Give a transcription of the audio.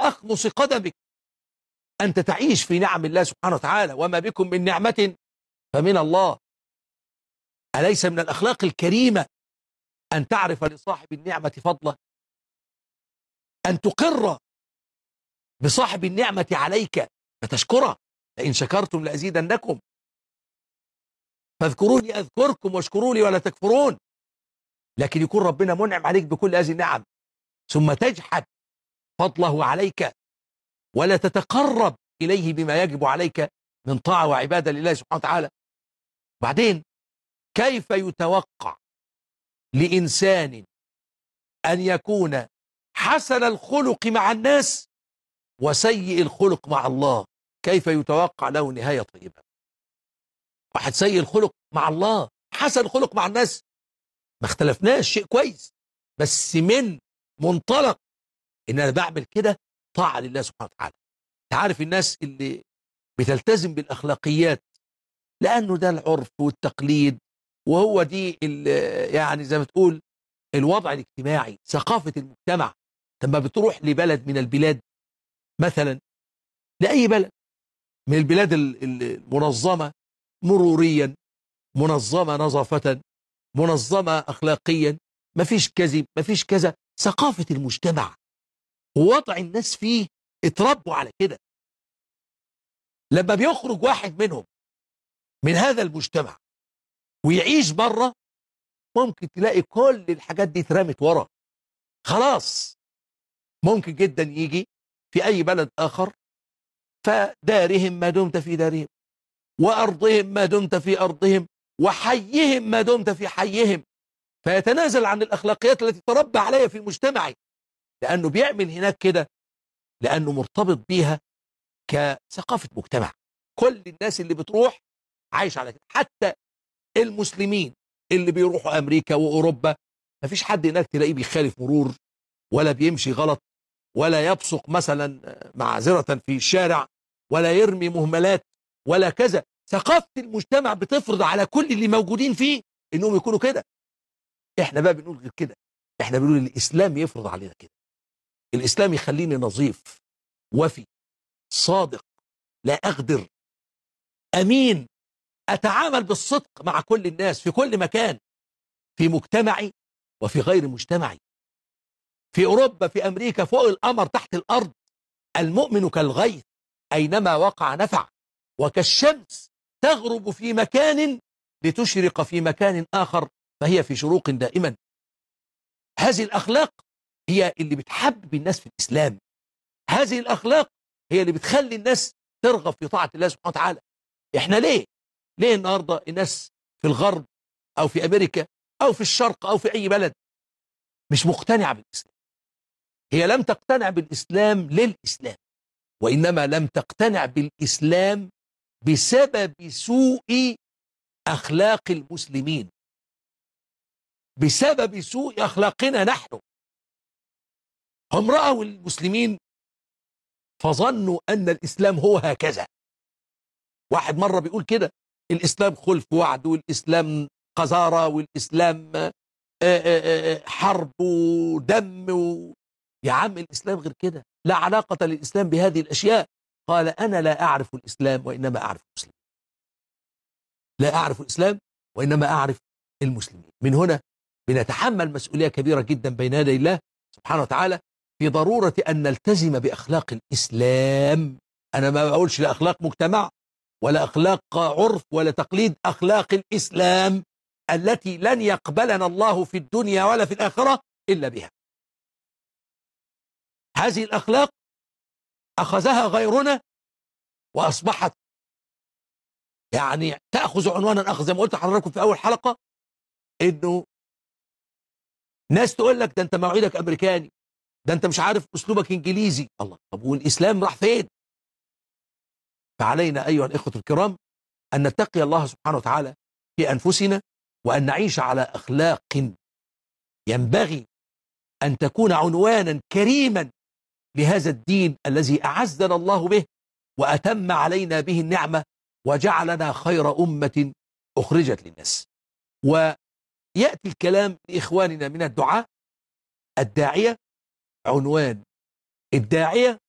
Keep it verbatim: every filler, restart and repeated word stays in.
أخمص قدمك، أنت تعيش في نعم الله سبحانه وتعالى، وما بكم من نعمة فمن الله. أليس من الأخلاق الكريمة أن تعرف لصاحب النعمة فضله، أن تقر بصاحب النعمة عليك فتشكره، لئن شكرتم لأزيدنكم، فاذكروني أذكركم واشكروا لي ولا تكفرون. لكن يكون ربنا منعم عليك بكل هذه النعم ثم تجحد فضله عليك ولا تتقرب إليه بما يجب عليك من طاعة وعبادة لله سبحانه وتعالى. بعدين كيف يتوقع لإنسان أن يكون حسن الخلق مع الناس وسيء الخلق مع الله؟ كيف يتوقع له نهاية طيبة؟ واحد سيء الخلق مع الله، حسن الخلق مع الناس، ما اختلفناش، شيء كويس، بس من منطلق ان انا بعمل كده طاعة لله سبحانه وتعالى. تعرف الناس اللي بتلتزم بالاخلاقيات لانه ده العرف والتقليد، وهو دي يعني زي ما تقول الوضع الاجتماعي، ثقافة المجتمع. لما بتروح لبلد من البلاد مثلا، لأي بلد من البلاد المنظمة مروريا، منظمة نظافة، منظمة أخلاقيا، مفيش كذب، مفيش كذا، ثقافة المجتمع ووضع الناس فيه اتربوا على كده. لما بيخرج واحد منهم من هذا المجتمع ويعيش بره، ممكن تلاقي كل الحاجات دي اترمت ورا خلاص. ممكن جدا يجي في أي بلد آخر فدارهم ما دمت في دارهم، وأرضهم ما دمت في أرضهم، وحيهم ما دمت في حيهم، فيتنازل عن الأخلاقيات التي تربى عليها في مجتمعه، لأنه بيعمل هناك كده لأنه مرتبط بيها كثقافة مجتمع. كل الناس اللي بتروح عايش على كده، حتى المسلمين اللي بيروحوا أمريكا وأوروبا، ما فيش حد هناك تلاقيه بيخالف مرور، ولا بيمشي غلط، ولا يبصق مثلا معذرة في الشارع، ولا يرمي مهملات ولا كذا. ثقافة المجتمع بتفرض على كل اللي موجودين فيه انهم يكونوا كده. احنا بقى بنقول غير كده، احنا بنقول الاسلام يفرض علينا كده. الاسلام يخليني نظيف، وفي، صادق، لا اغدر، امين، اتعامل بالصدق مع كل الناس في كل مكان، في مجتمعي وفي غير مجتمعي، في اوروبا، في امريكا، فوق القمر، تحت الارض. المؤمن كالغيث اينما وقع نفع، وكالشمس تغرب في مكان لتشرق في مكان آخر، فهي في شروق دائما. هذه الأخلاق هي اللي بتحبب الناس في الإسلام، هذه الأخلاق هي اللي بتخلي الناس ترغب في طاعة الله سبحانه وتعالى. إحنا ليه؟ ليه النهاردة الناس في الغرب أو في أمريكا أو في الشرق أو في أي بلد مش مقتنعة بالإسلام؟ هي لم تقتنع بالإسلام للإسلام، وإنما لم تقتنع بالإسلام بسبب سوء أخلاق المسلمين، بسبب سوء أخلاقنا نحن. هم رأوا المسلمين فظنوا أن الإسلام هو هكذا. واحد مرة بيقول كده، الإسلام خلف وعد، والإسلام قذارة، والإسلام حرب ودم و... يا عم الإسلام غير كده، لا علاقة للإسلام بهذه الأشياء. قال أنا لا أعرف الإسلام وإنما أعرف المسلمين، لا أعرف الإسلام وإنما أعرف المسلمين. من هنا بنتحمل مسؤولية كبيرة جدا بين يدي الله سبحانه وتعالى في ضرورة أن نلتزم بأخلاق الإسلام. أنا ما بقولش لا أخلاق مجتمع ولا أخلاق عرف ولا تقليد، أخلاق الإسلام التي لن يقبلنا الله في الدنيا ولا في الآخرة إلا بها. هذه الأخلاق أخذها غيرنا وأصبحت يعني تأخذ عنوانا آخر، زي ما قلت لحضراتكم في أول حلقة، إنه ناس تقول لك ده أنت مواعيدك أمريكاني، ده أنت مش عارف أسلوبك إنجليزي. الله، طب والإسلام راح فين؟ فعلينا أيها الإخوة الكرام أن نتقي الله سبحانه وتعالى في أنفسنا، وأن نعيش على أخلاق ينبغي أن تكون عنوانا كريما لهذا الدين الذي أعزنا الله به وأتم علينا به النعمة وجعلنا خير أمة أخرجت للناس. ويأتي الكلام لإخواننا من الدعاء. الداعية عنوان الداعية